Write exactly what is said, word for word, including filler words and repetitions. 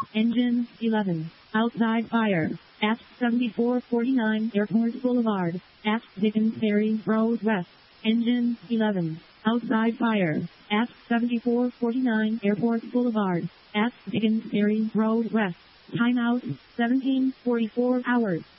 Engine eleven. Outside fire. At seventy-four forty-nine Airport Boulevard. At Dickens Ferry Road West. Engine eleven. Outside fire. At seventy-four forty-nine Airport Boulevard. At Dickens Ferry Road West. Timeout seventeen forty-four hours.